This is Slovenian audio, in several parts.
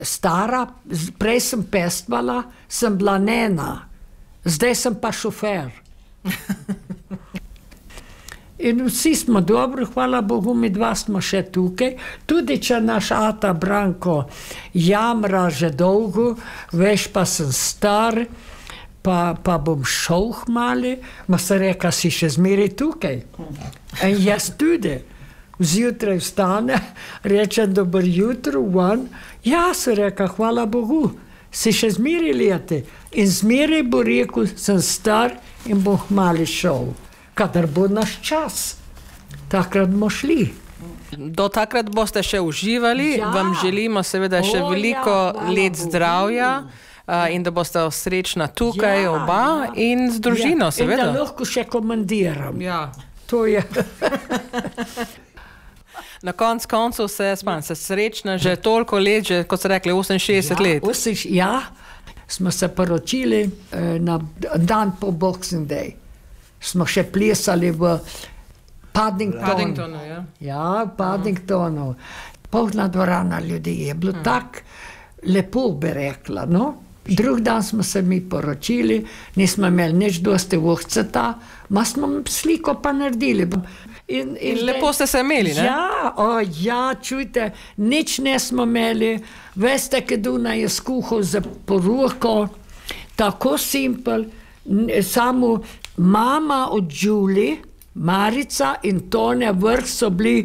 stara, prej sem pestvala, sem bila nena, zdaj sem pa šofer. In vsi smo dobro, hvala Bogu, mi dva smo še tukaj. Tudi če naš ata Branko jamra že dolgo, veš, pa sem star, pa bom šel hmali, ma se reka, si še zmeri tukaj. In jaz tudi. Zjutraj vstane, rečem, dober jutro, van. Ja, se reka, hvala Bogu, si še zmeri leti. In zmeri bo rekel, sem star in bom hmali šel. Kadar bo naš čas, takrat bomo šli. Do takrat boste še uživali, vam želimo seveda še veliko let zdravja in da boste srečna tukaj oba in z družino seveda. In da lahko še komandiram. Ja. To je. Na koncu se srečna že toliko let, že, kot ste rekli, 68 let. Ja, smo se poročili na dan po Boxing Day. Smo še plesali v Paddingtonu. Ja, v Paddingtonu. Polna dvorana ljudi je bilo tako lepo, bi rekla, no. Drug dan smo se mi poročili, nismo imeli nič dosti vohceta, ma smo sliko pa naredili. In lepo ste se imeli, ne? Ja, čujte, nič nismo imeli. Veste, Keduna je skuhal za poroko, tako simpel, samo mama od Đuli, Marica in Tone Vrh so bili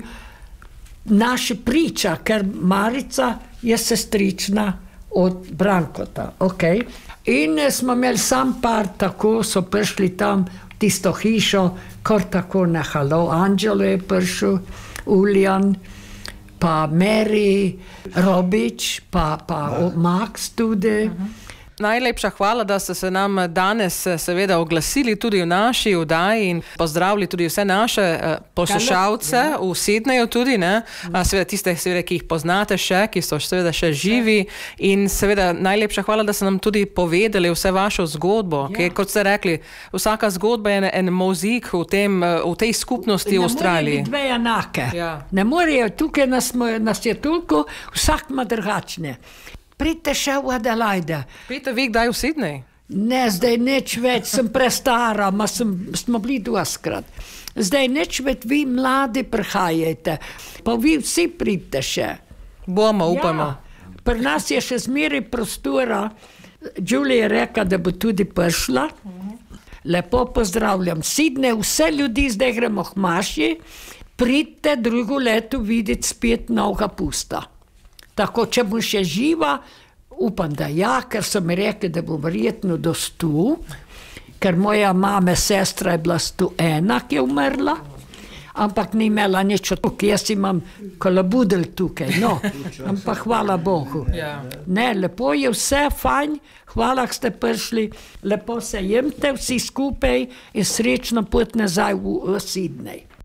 naši priča, ker Marica je sestrična od Brankota, okej. In smo imeli sam par, tako so prišli tam v tisto hišo, kar tako na halo, Anđelo je prišel, Uljan, pa Mary, Robič, pa Max tudi. Najlepša hvala, da ste se nam danes seveda oglasili tudi v naši oddaji in pozdravili tudi vse naše poslušalce v Sydneyju tudi, ne? Seveda tiste, ki jih poznate še, ki so seveda še živi in seveda najlepša hvala, da ste nam tudi povedali vse vašo zgodbo, ki, kot ste rekli, vsaka zgodba je en mozaik v tej skupnosti v Avstraliji. Ne morejo biti dve enake. Ne morejo, tukaj nas je toliko, vsak ima drugačne. Pridite še v Adelaide. Pridite vi kdaj v Sydney? Ne, zdaj nič več, sem prestara, smo bili dvakrat. Zdaj nič več, vi mladi prihajajte, pa vi vsi pridite še. Bomo, upamo. Pri nas je še zmeri prostora, Đuli je rekla, da bo tudi prišla. Lepo pozdravljam Sydney, vse ljudi, zdaj gremo k maši, pridite drugo leto videti spet novega pusta. Tako, če bom še živa, upam, da ja, ker so mi rekli, da bom verjetno do 100, ker moja mama, sestra je bila 101, ki je umrla, ampak ni imela nič od tukaj, jaz imam kolobudel tukaj, no, ampak hvala Bogu. Ne, lepo je vse, fajn, hvala, da ste prišli, lepo se jemte vsi skupaj in srečno pot nazaj v Sydney.